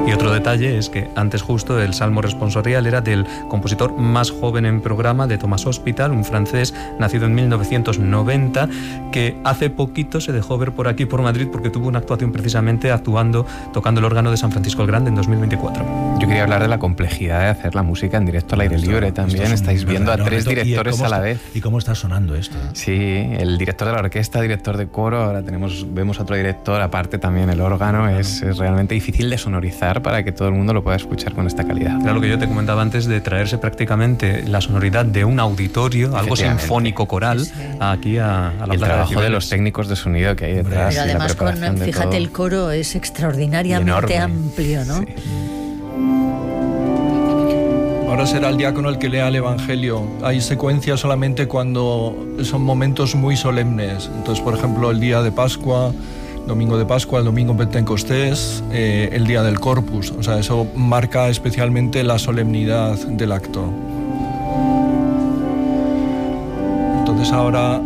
Y otro detalle es que antes justo el Salmo responsorial era del compositor más joven en programa, de Thomas Hospital, un francés nacido en 1990, que hace poquito se dejó ver por aquí, por Madrid, porque tuvo una actuación precisamente tocando el órgano de San Francisco el Grande en 2024. Yo quería hablar de la complejidad de hacer la música en directo al aire libre también. Estáis viendo a tres directores a la vez. ¿Y cómo está sonando esto? Sí, el director de la orquesta, director de coro, ahora vemos a otro director, aparte también el órgano. Es realmente difícil de sonorizar para que todo el mundo lo pueda escuchar con esta calidad. Era lo que yo te comentaba antes, de traerse prácticamente la sonoridad de un auditorio, algo sinfónico coral, aquí a la plaza. El trabajo de los técnicos de sonido que hay detrás. Pero además, fíjate, el coro es extraordinariamente amplio, ¿no? Sí. Ahora será el diácono el que lea el Evangelio. Hay secuencias solamente cuando son momentos muy solemnes. Entonces, por ejemplo, el día de Pascua, domingo de Pascua, el domingo Pentecostés, el día del Corpus. O sea, eso marca especialmente la solemnidad del acto. Entonces ahora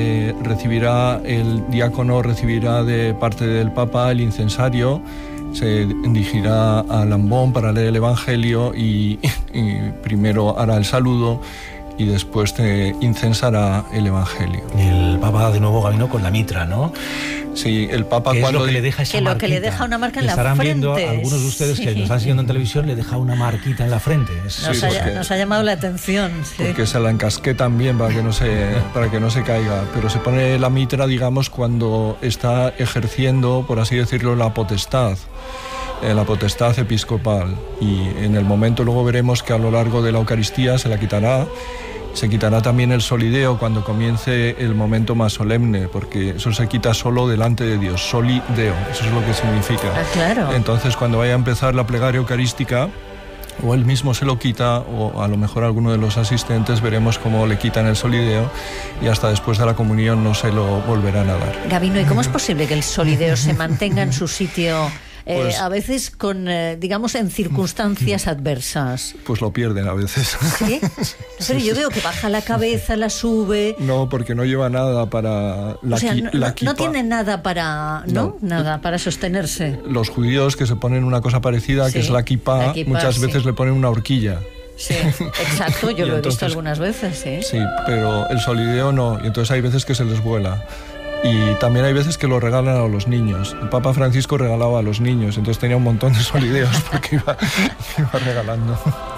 el diácono recibirá de parte del Papa el incensario, se dirigirá a Lambón para leer el Evangelio y primero hará el saludo y después te incensará el Evangelio. Y el Papa de nuevo, Gabino, con la mitra, ¿no? Sí, el Papa cuando... Es lo que le deja esa marquita. Lo que le deja una marca en la frente. Estarán viendo, algunos de ustedes que nos están siguiendo en televisión, le deja una marquita en la frente. Nos ha llamado la atención. Sí. Porque se la encasqué también para que no se caiga. Pero se pone la mitra, digamos, cuando está ejerciendo, por así decirlo, la potestad episcopal. Y en el momento luego veremos que a lo largo de la Eucaristía se la quitará. Se quitará también el solideo cuando comience el momento más solemne, porque eso se quita solo delante de Dios, solideo, eso es lo que significa. Claro. Entonces, cuando vaya a empezar la plegaria eucarística, o él mismo se lo quita, o a lo mejor alguno de los asistentes, veremos cómo le quitan el solideo y hasta después de la comunión no se lo volverán a dar. Gabino, ¿y cómo es posible que el solideo se mantenga en su sitio? A veces con, digamos, en circunstancias adversas. Pues lo pierden a veces. ¿Sí? Pero yo veo que baja la cabeza, la sube. No, porque no lleva nada para la kippah. No tiene nada para, ¿no? Nada para sostenerse. Los judíos que se ponen una cosa parecida, que es la kippah, muchas veces le ponen una horquilla. Sí, exacto, yo lo he visto algunas veces, sí. Sí, pero el solideo no, y entonces hay veces que se les vuela. Y también hay veces que lo regalan a los niños. El Papa Francisco regalaba a los niños, entonces tenía un montón de solideos porque iba regalando.